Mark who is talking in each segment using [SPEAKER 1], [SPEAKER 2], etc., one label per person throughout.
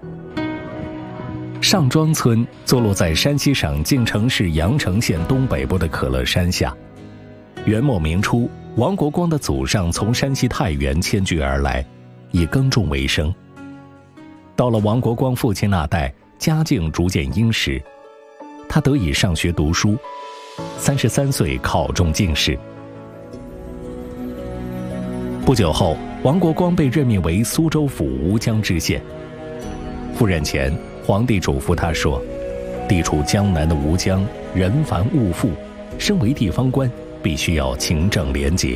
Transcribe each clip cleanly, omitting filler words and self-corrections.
[SPEAKER 1] 上庄村坐落在山西省晋城市阳城县东北部的可乐山下。元末明初，王国光的祖上从山西太原迁居而来，以耕种为生。到了王国光父亲那代，家境逐渐殷实，他得以上学读书，33岁考中进士。不久后，王国光被任命为苏州府吴江知县。赴任前，皇帝嘱咐他说，地处江南的吴江人繁物富，身为地方官，必须要勤政廉洁。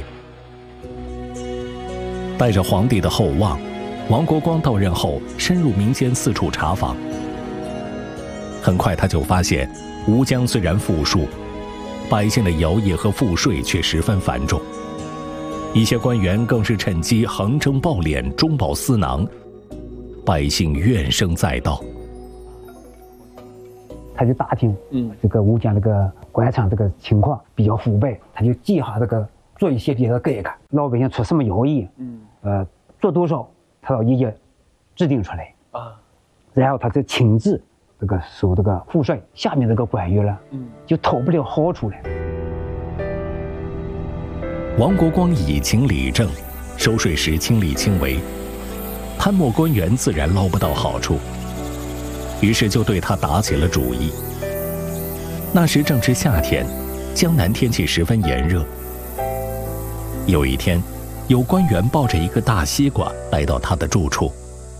[SPEAKER 1] 带着皇帝的厚望，王国光到任后深入民间四处查访。很快他就发现，吴江虽然富庶，百姓的徭役和赋税却十分繁重，一些官员更是趁机横征暴敛，中饱私囊，百姓怨声载道。
[SPEAKER 2] 他就打听，这个吴江这个官场这个情况比较腐败，他就计划这个做一些别的改革，老百姓出什么徭役，做多少，他要一一制定出来啊，然后他就亲自这个收这个赋税，下面这个官员了，就讨不了好处了。
[SPEAKER 1] 王国光以情理政，收税时亲力亲为，贪墨官员自然捞不到好处。于是就对他打起了主意。那时正值夏天，江南天气十分炎热。有一天，有官员抱着一个大西瓜来到他的住处，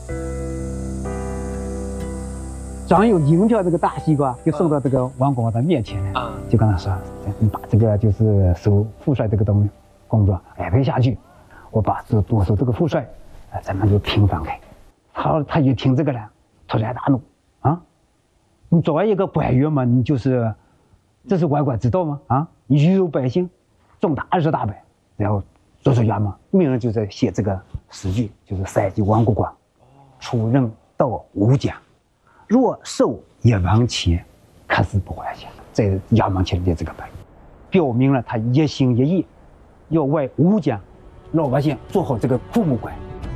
[SPEAKER 2] 长有银条这个大西瓜就送到这个王国光的面前了，就跟他说：“你把这个就是收赋税这个工作安排下去，我把多收这个赋税，咱们就平分开。”他一听这个了，突然大怒。你作为一个官员嘛，你就是这是外官知道吗？你愚辱百姓，重大事大败，然后做出衙门，命人就在写这个诗句，就是塞及王国光出任到吴江，若受1万钱，可是不还钱。在衙门前列这个本，表明了他一心一意要为吴江老百姓做好这个父母官。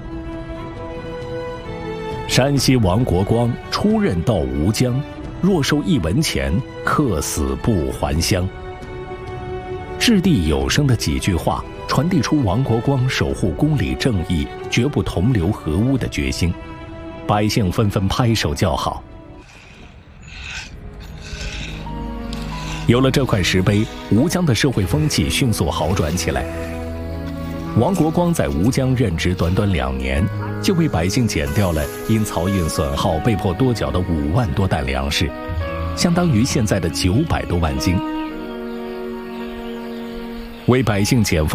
[SPEAKER 1] 山西王国光出任到吴江，若收1文钱，客死不还乡。掷地有声的几句话，传递出王国光守护公理正义、绝不同流合污的决心，百姓纷纷拍手叫好。有了这块石碑，吴江的社会风气迅速好转起来。王国光在吴江任职短短2年，就为百姓减掉了因漕运损耗被迫多缴的5万多担粮食，相当于现在的900多万斤。为百姓减负